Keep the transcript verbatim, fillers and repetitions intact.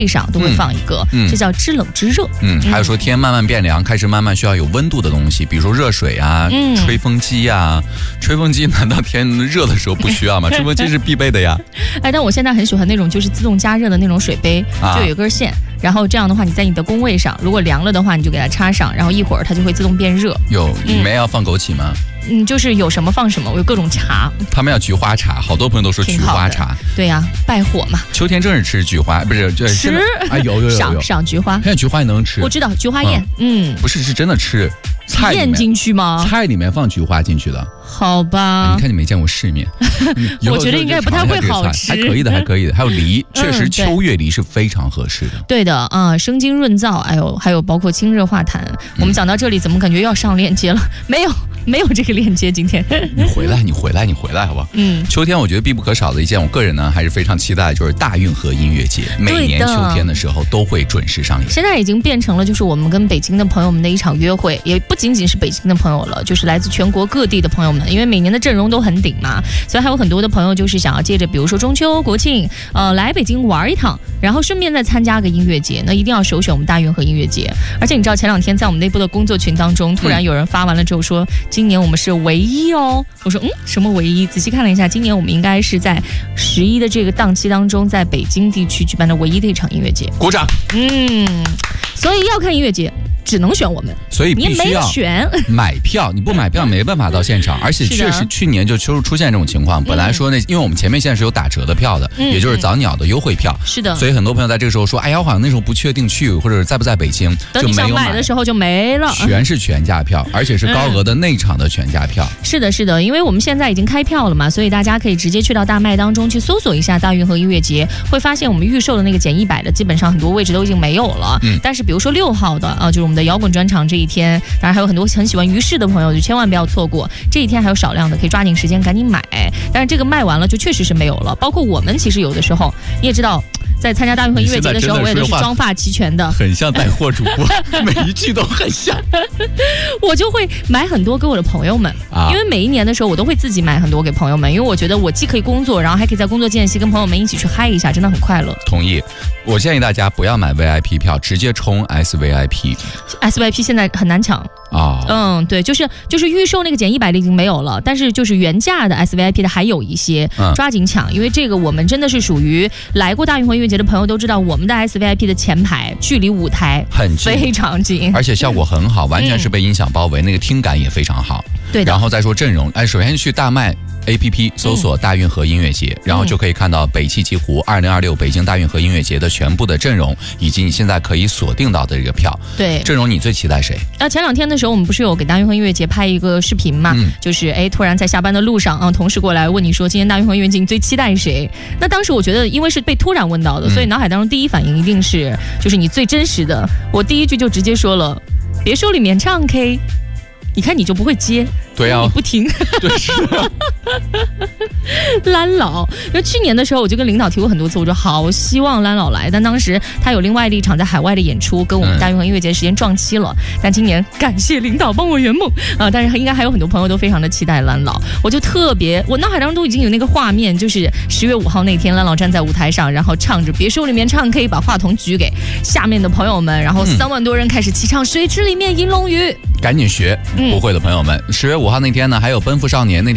上都会放一个，嗯嗯、这叫知冷知热。 嗯，还有说天慢慢变凉，开始慢慢需要有温度的东西，比如说热水啊、嗯、吹风机啊。吹风机难道天热的时候不需要吗？吹风机是必备的呀。 哎，但我现在很喜欢那种就是自动加热的那种水杯，啊、就有一根线，然后这样的话你在你的工位上，如果凉了的话你就给它插上，然后一会儿它就会自动变热。 有，里面要放枸杞吗？ 嗯，就是有什么放什么，我有各种茶。 他们要菊花茶，好多朋友都说菊花茶。 对呀、啊，败火嘛。 秋天正是吃菊花，不是？ 吃啊，有有有有赏赏菊花。 现在菊花也能吃。 我知道菊花宴，嗯， 嗯不是是真的吃。菜咽进去吗？ 菜里面放菊花进去的。 好吧、 啊，你看你没见过世面。 我觉得应该不太会好吃。 还可以的，还可以的。还有梨，确实秋月梨是非常合适的。 对的啊、呃，生津润燥，哎呦，还有包括清热化痰。嗯、我们讲到这里，怎么感觉要上链接了？没有。没有这个链接，今天你回来，你回来，你回来，好不好？嗯，秋天我觉得必不可少的一件，我个人呢还是非常期待的，就是大运河音乐节，每年秋天的时候都会准时上演。 现在已经变成了就是我们跟北京的朋友们的一场约会，也不仅仅是北京的朋友了，就是来自全国各地的朋友们，因为每年的阵容都很顶嘛，所以还有很多的朋友就是想要借着比如说中秋、国庆，呃，来北京玩一趟，然后顺便再参加个音乐节，那一定要首选我们大运河音乐节。而且你知道前两天在我们内部的工作群当中，突然有人发完了之后说。嗯今年我们是唯一哦，我说嗯，什么唯一？仔细看了一下，今年我们应该是在十一的这个档期当中，在北京地区举办的唯一的一场音乐节。 鼓掌。 嗯，所以要看音乐节。只能选我们， 所以必须要选买票。你不买票没办法到现场，而且确实去年就出出现这种情况。本来说那，因为我们前面现在是有打折的票的，嗯、也就是早鸟的优惠票。 是的， 所以很多朋友在这个时候说：“哎呀，我好像那时候不确定去，或者在不在北京， 等你想买的时候就没了。” 全是全价票，而且是高额的内场的全价票。 嗯、是的，是的，因为我们现在已经开票了嘛，所以大家可以直接去到大麦当中去搜索一下大运河音乐节，会发现我们预售的那个减一百的，基本上很多位置都已经没有了。嗯，但是比如说六号的啊，就是我们的摇滚专场。这一天，当然还有很多很喜欢于适的朋友，就千万不要错过。这一天还有少量的，可以抓紧时间赶紧买。但是这个卖完了，就确实是没有了。包括我们其实有的时候，你也知道，在参加大运河音乐节的时候，我也都是妆发齐全的， 很像带货主播，每一句都很像。 我就会买很多给我的朋友们，啊、因为每一年的时候，我都会自己买很多给朋友们，因为我觉得我既可以工作，然后还可以在工作间隙跟朋友们一起去嗨一下，真的很快乐。 同意。我建议大家不要买 V I P 票，直接冲 S V I P。S V I P 现在很难抢啊， 嗯，对，就是就是预售那个减一百的已经没有了，但是就是原价的 S V I P 的还有一些，嗯、抓紧抢，因为这个我们真的是属于来过大运河音乐节的朋友都知道，我们的 S V I P 的前排距离舞台很近， 非常近， 而且效果很好，完全是被音响包围，嗯、那个听感也非常好。 对的。 然后再说阵容，哎，首先去大麦 A P P 搜索大运河音乐节，嗯、然后就可以看到北汽极狐二零二六北京大运河音乐节的全部的阵容，以及你现在可以锁定到的这个票。 对， 阵容你最期待谁？ 啊，前两天的时候我们不是有给大运河音乐节拍一个视频嘛？嗯、就是哎，突然在下班的路上啊，同事过来问你说，今天大运河音乐节你最期待谁？那当时我觉得，因为是被突然问到的，嗯、所以脑海当中第一反应一定是就是你最真实的。我第一句就直接说了，别说里面唱 K。你看你就不会接， 对啊， 你不听， 对是、啊。 蓝老，因为去年的时候我就跟领导提过很多次，我说好希望蓝老来，但当时他有另外的一场在海外的演出，跟我们大运河音乐节时间撞期了。嗯、但今年感谢领导帮我圆梦啊、呃！但是应该还有很多朋友都非常的期待蓝老，我就特别，我脑海当中都已经有那个画面，就是十月五号那天，蓝老站在舞台上，然后唱着《别说里面唱 K》，把话筒举给下面的朋友们，然后三万多人开始齐唱《水池里面银龙鱼》， 赶紧学。不会的朋友们，十月五号那天呢，还有奔赴少年那天。